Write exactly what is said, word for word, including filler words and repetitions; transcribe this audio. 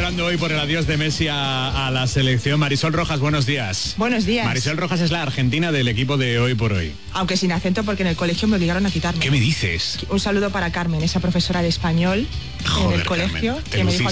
llorando hoy por el adiós de Messi a, a la selección. Marisol Rojas, buenos días. Buenos días. Marisol Rojas es la argentina del equipo de Hoy por Hoy. Aunque sin acento, porque en el colegio me obligaron a quitarme. ¿Qué me dices? Un saludo para Carmen, esa profesora de español. Joder, en el colegio, Carmen, que me dijo